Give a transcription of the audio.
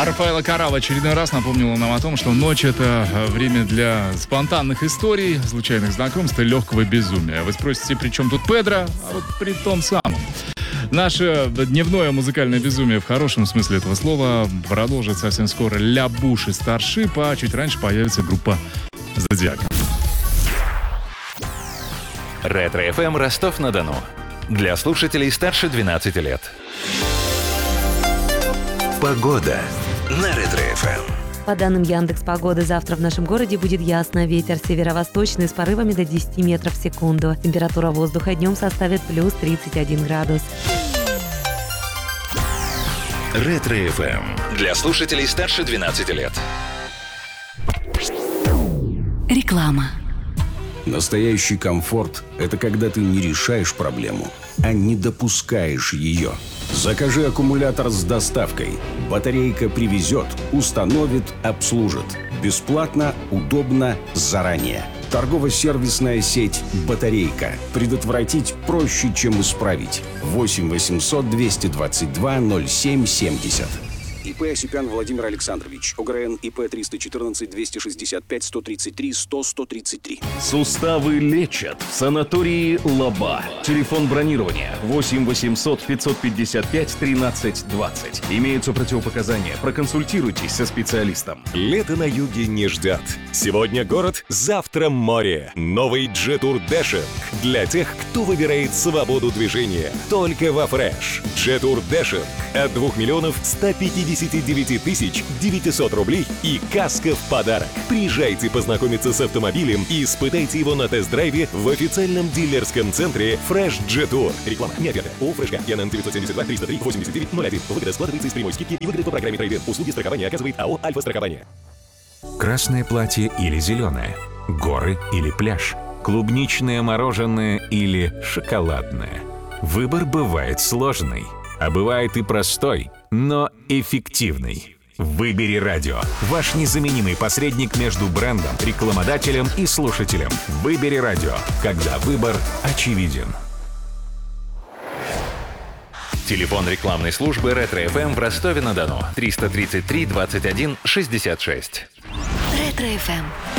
Рафаэлло Карра в очередной раз напомнила нам о том, что ночь — это время для спонтанных историй, случайных знакомств и легкого безумия. Вы спросите, при чем тут Педро? А вот при том самом. Наше дневное музыкальное безумие в хорошем смысле этого слова продолжит совсем скоро Ля Буш и Старшип, а чуть раньше появится группа Зодиак. Ретро-ФМ Ростов-на-Дону. Для слушателей старше 12 лет. Погода на Ретро-ФМ. По данным Яндекс.Погоды, завтра в нашем городе будет ясно. Ветер северо-восточный с порывами до 10 метров в секунду. Температура воздуха днем составит плюс 31 градус. Ретро-ФМ. Для слушателей старше 12 лет. Реклама. Настоящий комфорт – это когда ты не решаешь проблему, а не допускаешь ее. Закажи аккумулятор с доставкой. Батарейка привезет, установит, обслужит. Бесплатно, удобно, заранее. Торгово-сервисная сеть «Батарейка». Предотвратить проще, чем исправить. 8 800 222 0770. ИП Осипян Владимир Александрович. ОГРН ИП 314 265 133 100 133. Суставы лечат в санатории «Лаба». Телефон бронирования 8 800 555 13 20. Имеются противопоказания. Проконсультируйтесь со специалистом. Лето на юге не ждет. Сегодня город, завтра море. Новый Джетур Дэшинг. Для тех, кто выбирает свободу движения. Только во Фреш. Джетур Дэшинг. От 2 миллионов 159 тысяч 900 рублей и каска в подарок. Приезжайте познакомиться с автомобилем и испытайте его на тест-драйве в официальном дилерском центре Fresh Jetour. Реклама не ответа. ООО «Фрешка». ЯНН 972 303 89 01. Выгода складывается из прямой скидки и выгоды по программе трейдинг. Услуги страхования оказывает АО «Альфа-страхование». Красное платье или зеленое, горы или пляж, клубничное мороженое или шоколадное. Выбор бывает сложный, а бывает и простой, но эффективный. Выбери радио. Ваш незаменимый посредник между брендом, рекламодателем и слушателем. Выбери радио, когда выбор очевиден. Телефон рекламной службы Ретро-ФМ в Ростове-на-Дону. 333 21 66. Ретро-ФМ.